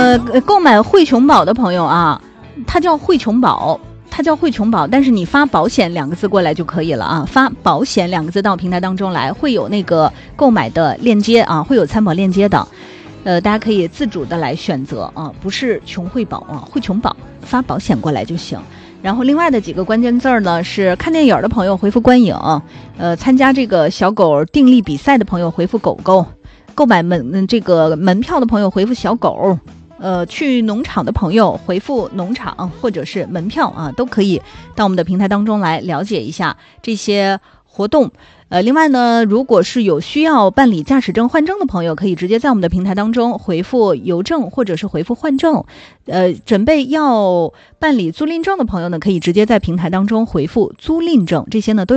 购买汇琼宝的朋友啊，它叫汇琼宝，但是你发保险2个字过来就可以了啊，发保险2个字到平台当中来，会有那个购买的链接啊，会有参保链接的，大家可以自主的来选择啊，不是琼汇宝啊，汇琼宝，发保险过来就行。然后另外的几个关键字呢是看电影的朋友回复观影，参加这个小狗定力比赛的朋友回复狗狗，购买这个门票的朋友回复小狗，去农场的朋友回复农场或者是门票啊，都可以到我们的平台当中来了解一下这些活动。另外呢，如果是有需要办理驾驶证换证的朋友，可以直接在我们的平台当中回复邮政或者是回复换证。准备要办理租赁证的朋友呢，可以直接在平台当中回复租赁证，这些呢都有